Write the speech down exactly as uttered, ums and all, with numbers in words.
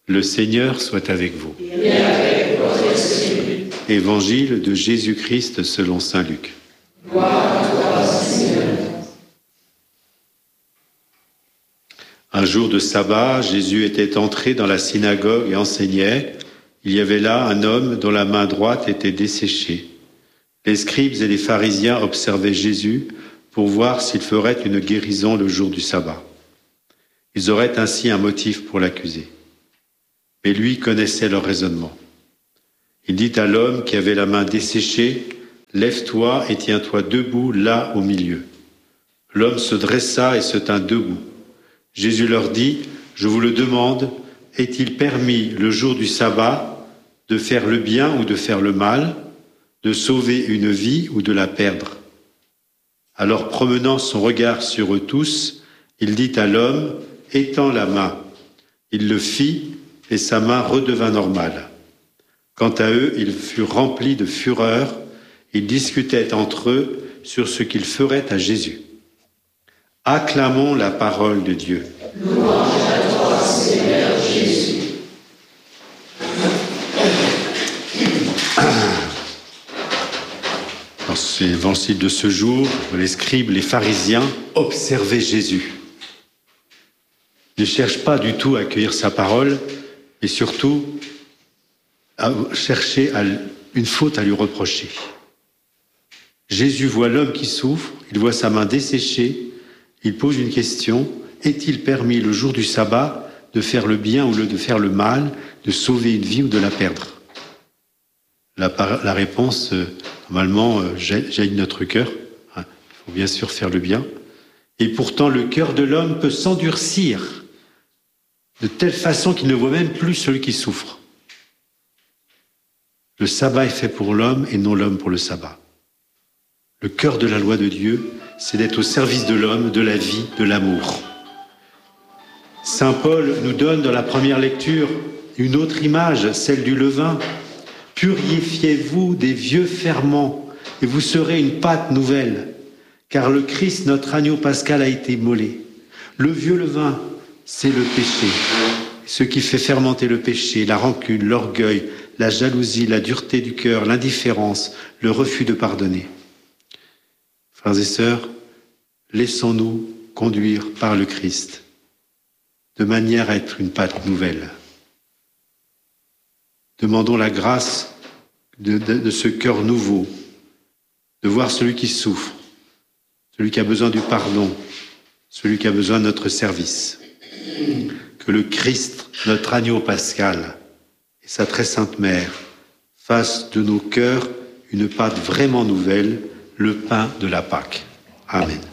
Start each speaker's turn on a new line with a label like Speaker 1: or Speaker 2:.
Speaker 1: Le Seigneur soit avec vous.
Speaker 2: Et avec votre esprit.
Speaker 1: Évangile de Jésus-Christ selon saint Luc.
Speaker 2: Gloire à toi, Seigneur.
Speaker 1: Un jour de sabbat, Jésus était entré dans la synagogue et enseignait. Il y avait là un homme dont la main droite était desséchée. Les scribes et les pharisiens observaient Jésus pour voir s'il ferait une guérison le jour du sabbat. Ils auraient ainsi un motif pour l'accuser. Mais lui connaissait leur raisonnement. Il dit à l'homme qui avait la main desséchée, « Lève-toi et tiens-toi debout là au milieu. » L'homme se dressa et se tint debout. Jésus leur dit, « Je vous le demande, est-il permis le jour du sabbat de faire le bien ou de faire le mal, de sauver une vie ou de la perdre ?» Alors promenant son regard sur eux tous, il dit à l'homme, « Étends la main. » Il le fit et sa main redevint normale. Quant à eux, ils furent remplis de fureur. Ils discutaient entre eux sur ce qu'ils feraient à Jésus. Acclamons la parole de Dieu.
Speaker 2: Louange à toi, Seigneur Jésus.
Speaker 1: Dans l'évangile de ce jour, les scribes, les pharisiens observaient Jésus. Ils ne cherchent pas du tout à accueillir sa parole et surtout à chercher à une faute à lui reprocher. Jésus voit l'homme qui souffre, il voit sa main desséchée, il pose une question, est-il permis le jour du sabbat de faire le bien ou de faire le mal, de sauver une vie ou de la perdre? La, la réponse, euh, normalement, euh, jaillit de notre cœur. Il faut bien sûr faire le bien. Et pourtant, le cœur de l'homme peut s'endurcir de telle façon qu'il ne voit même plus celui qui souffre. Le sabbat est fait pour l'homme et non l'homme pour le sabbat. Le cœur de la loi de Dieu, c'est d'être au service de l'homme, de la vie, de l'amour. Saint Paul nous donne dans la première lecture une autre image, celle du levain. Purifiez-vous des vieux ferments et vous serez une pâte nouvelle, car le Christ, notre agneau pascal, a été immolé. Le vieux levain, c'est le péché. Ce qui fait fermenter le péché, la rancune, l'orgueil, la jalousie, la dureté du cœur, l'indifférence, le refus de pardonner. Frères et sœurs, laissons-nous conduire par le Christ, de manière à être une pâte nouvelle. Demandons la grâce de, de, de ce cœur nouveau, de voir celui qui souffre, celui qui a besoin du pardon, celui qui a besoin de notre service. Que le Christ, notre agneau pascal, et sa très sainte mère, fassent de nos cœurs une pâte vraiment nouvelle, le pain de la Pâque. Amen.